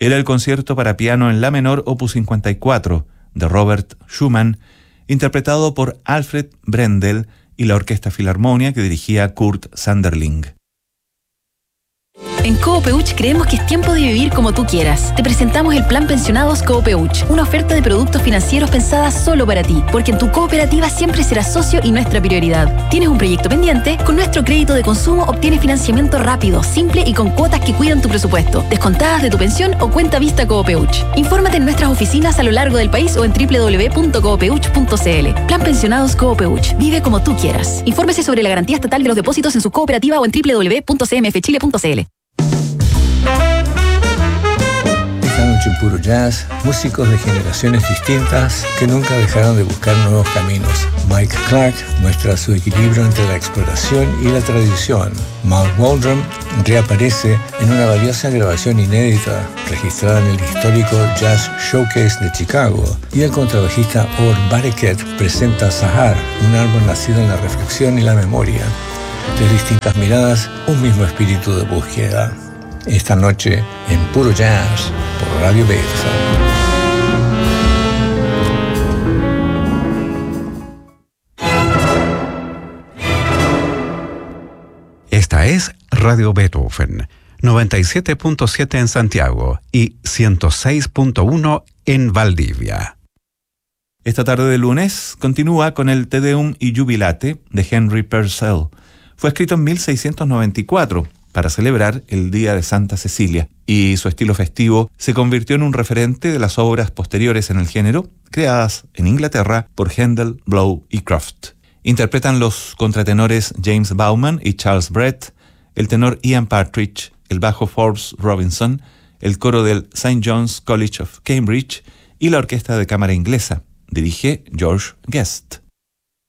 Era el concierto para piano en la menor opus 54 de Robert Schumann, interpretado por Alfred Brendel y la Orquesta Filarmonia que dirigía Kurt Sanderling. En Coopeuch creemos que es tiempo de vivir como tú quieras. Te presentamos el Plan Pensionados Coopeuch, una oferta de productos financieros pensada solo para ti, porque en tu cooperativa siempre serás socio y nuestra prioridad. ¿Tienes un proyecto pendiente? Con nuestro crédito de consumo obtienes financiamiento rápido, simple y con cuotas que cuidan tu presupuesto, descontadas de tu pensión o cuenta vista Coopeuch. Infórmate en nuestras oficinas a lo largo del país o en www.coopeuch.cl. Plan Pensionados Coopeuch. Vive como tú quieras. Infórmese sobre la garantía estatal de los depósitos en su cooperativa o en www.cmfchile.cl. Esta noche en Puro Jazz, músicos de generaciones distintas que nunca dejaron de buscar nuevos caminos. Mike Clark muestra su equilibrio entre la exploración y la tradición. Mark Waldron reaparece en una valiosa grabación inédita registrada en el histórico Jazz Showcase de Chicago. Y el contrabajista Or Baraket presenta Sahar, un árbol nacido en la reflexión y la memoria. De distintas miradas, un mismo espíritu de búsqueda. Esta noche en Puro Jazz por Radio Beethoven. Esta es Radio Beethoven, 97.7 en Santiago y 106.1 en Valdivia. Esta tarde de lunes continúa con el Te Deum y Jubilate de Henry Purcell. Fue escrito en 1694 para celebrar el Día de Santa Cecilia, y su estilo festivo se convirtió en un referente de las obras posteriores en el género, creadas en Inglaterra por Handel, Blow y Croft. Interpretan los contratenores James Bauman y Charles Brett, el tenor Ian Partridge, el bajo Forbes Robinson, el coro del St. John's College of Cambridge y la orquesta de cámara inglesa. Dirige George Guest.